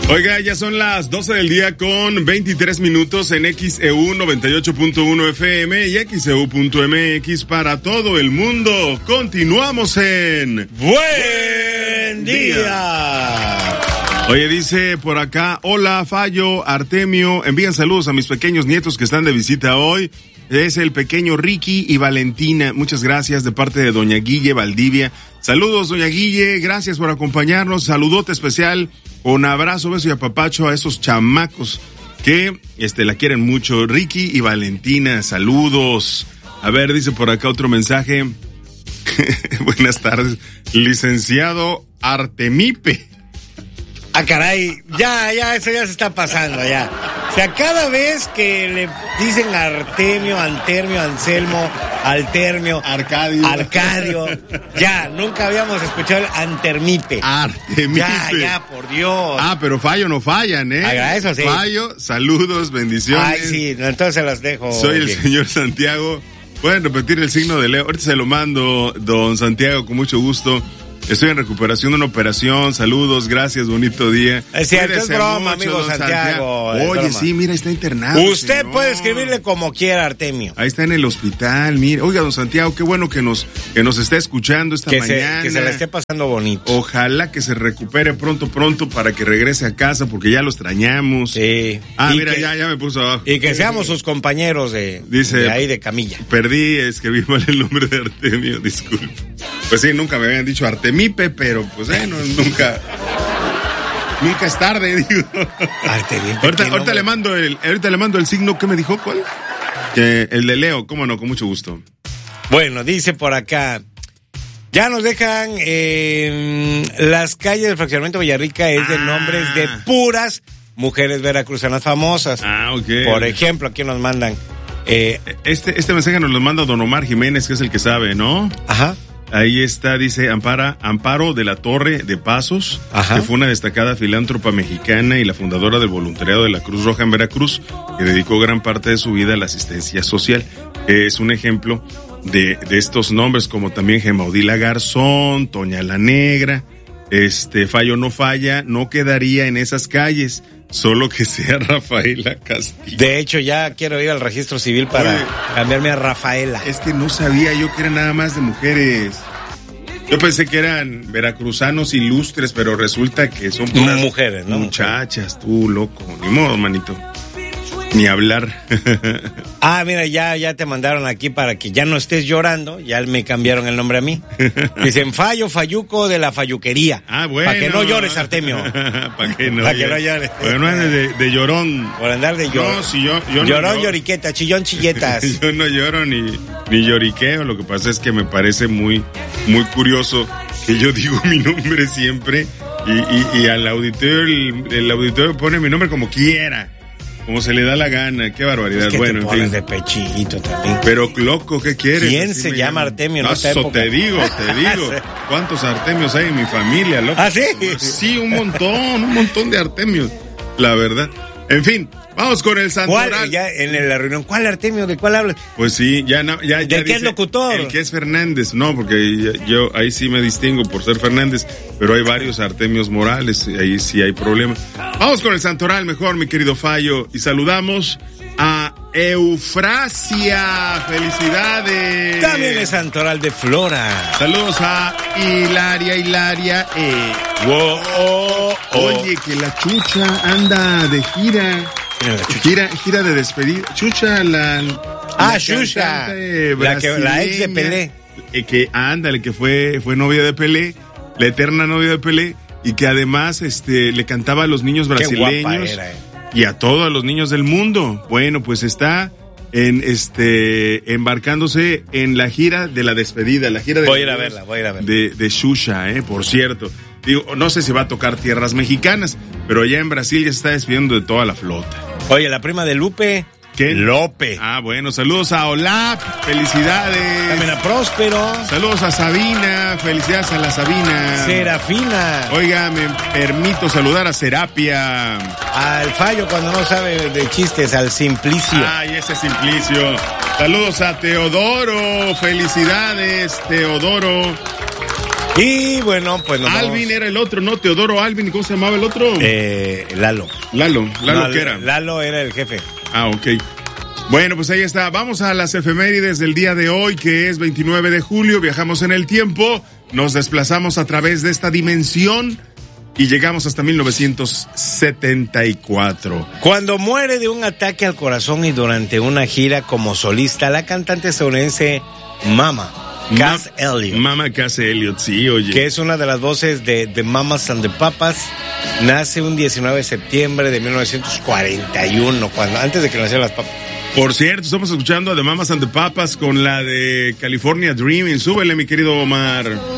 Oiga, ya son las 12 del día con 23 minutos en XEU 98.1 FM y XEU.mx para todo el mundo. Continuamos en Buen Día. Oye, dice por acá, hola Fallo, Artemio, envían saludos a mis pequeños nietos que están de visita hoy. Es el pequeño Ricky y Valentina. Muchas gracias de parte de doña Guille Valdivia. Saludos, doña Guille, gracias por acompañarnos. Saludote especial, un abrazo, beso y apapacho a esos chamacos que la quieren mucho. Ricky y Valentina, saludos. A ver, dice por acá otro mensaje. Buenas tardes, licenciado Artemipe. Ah, caray, ya, eso ya se está pasando, ya. O sea, cada vez que le dicen Artemio, Antermio, Anselmo, Altermio, Arcadio, ya, nunca habíamos escuchado el Antermipe. Artemipe. Ya, por Dios. Ah, pero Fallo no fallan, ¿eh? Eso sí. Fallo, saludos, bendiciones. Ay, sí, entonces los dejo. Soy el señor Santiago. Pueden repetir el signo de Leo. Ahorita se lo mando, don Santiago, con mucho gusto. Estoy en recuperación de una operación. Saludos, gracias, bonito día. Es cierto, es broma, amigo Santiago. Oye, sí, mira, está internado. Usted puede escribirle como quiera, Artemio. Ahí está en el hospital, mira. Oiga, don Santiago, qué bueno que nos esté escuchando esta mañana. Que se la esté pasando bonito. Ojalá que se recupere pronto para que regrese a casa, porque ya lo extrañamos. Sí. Ah, mira, ya me puso abajo. Y que seamos sus compañeros de ahí de camilla. Perdí, escribí mal el nombre de Artemio, disculpe. Pues sí, nunca me habían dicho Artemipe, pero pues nunca es tarde, digo. Artemipe. Ahorita le mando el signo. ¿Qué me dijo? ¿Cuál? El de Leo, cómo no, con mucho gusto. Bueno, dice por acá, ya nos dejan las calles del fraccionamiento Villarrica es de nombres de puras mujeres veracruzanas famosas. Ah, ok. Por ejemplo, aquí nos mandan este mensaje nos lo manda don Omar Jiménez, que es el que sabe, ¿no? Ajá. Ahí está, dice Amparo de la Torre de Pasos, ajá, que fue una destacada filántropa mexicana y la fundadora del voluntariado de la Cruz Roja en Veracruz, que dedicó gran parte de su vida a la asistencia social. Es un ejemplo de estos nombres, como también Gemaudila Garzón, Toña la Negra, Fallo no falla, no quedaría en esas calles, solo que sea Rafaela Castillo. De hecho, ya quiero ir al registro civil para cambiarme a Rafaela. Es que no sabía yo que eran nada más de mujeres. Yo pensé que eran veracruzanos ilustres, pero resulta que son puras mujeres, ¿no? Muchachas, tú, loco. Ni modo, manito. Ni hablar. Ah, mira, ya te mandaron aquí para que ya no estés llorando. Ya me cambiaron el nombre a mí. Dicen Falluco de la Falluquería. Ah, bueno. Para que no llores, Artemio. Para que no llores. Pero no andes de llorón. Por andar de llorón. No, si yo llorón, no lloriqueta, chillón, chilletas. Yo no lloro ni lloriqueo. Lo que pasa es que me parece muy, muy curioso que yo digo mi nombre siempre y al auditorio, el auditorio pone mi nombre como quiera. Como se le da la gana, qué barbaridad. Es que bueno, te pones de pechito también. Pero loco, ¿qué quieres? ¿Quién se llama Artemio en esta época? Te digo. ¿Cuántos Artemios hay en mi familia, loco? ¿Ah, sí? Sí, un montón de Artemios, la verdad. En fin, vamos con el santoral. ¿Cuál? Ya en la reunión, ¿cuál Artemio? ¿De cuál hablas? Pues sí, ya ¿De qué es locutor? El que es Fernández, no, porque yo ahí sí me distingo por ser Fernández, pero hay varios Artemios Morales, ahí sí hay problema. Vamos con el santoral mejor, mi querido Fallo, y saludamos a Eufrasia. ¡Felicidades! También es santoral de Flora. Saludos a Hilaria. Oye, que la Chucha anda de gira. Gira de despedida. Chucha, Xuxa, la ex de Pelé. Que fue novia de Pelé, la eterna novia de Pelé, y que además le cantaba a los niños brasileños. Qué guapa era, y a todos los niños del mundo. Bueno, pues está embarcándose en la gira de la despedida, la gira de voy a ir a verla. De Xuxa, por cierto. Digo, no sé si va a tocar tierras mexicanas, pero allá en Brasil ya se está despidiendo de toda la flota. Oye, la prima de Lupe. ¿Qué? Lope. Ah, bueno, saludos a Olap, felicidades. También a Próspero. Saludos a Sabina, felicidades a la Sabina. Serafina. Oiga, me permito saludar a Serapia. Al Fallo cuando no sabe de chistes, al Simplicio. Ay, ese Simplicio. Saludos a Teodoro, felicidades, Teodoro. Y bueno, pues nos Alvin vamos. era el otro, ¿no? Teodoro Alvin, ¿cómo se llamaba el otro? Lalo. Lalo, No, ¿qué era? Lalo era el jefe. Ah, ok. Bueno, pues ahí está. Vamos a las efemérides del día de hoy, que es 29 de julio. Viajamos en el tiempo, nos desplazamos a través de esta dimensión y llegamos hasta 1974. Cuando muere de un ataque al corazón y durante una gira como solista, la cantante estadounidense Cass Elliot. Mama Cass Elliot, sí, oye. Que es una de las voces de The Mamas and the Papas. Nace un 19 de septiembre de 1941, antes de que nacieran las papas. Por cierto, estamos escuchando a The Mamas and the Papas con la de California Dreaming. Súbele, mi querido Omar.